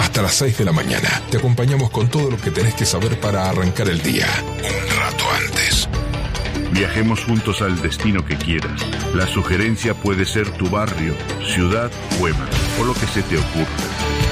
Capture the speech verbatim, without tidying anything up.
hasta las seis de la mañana. Te acompañamos con todo lo que tenés que saber para arrancar el día un rato antes. Viajemos juntos al destino que quieras. La sugerencia puede ser tu barrio, ciudad, pueblo o lo que se te ocurra.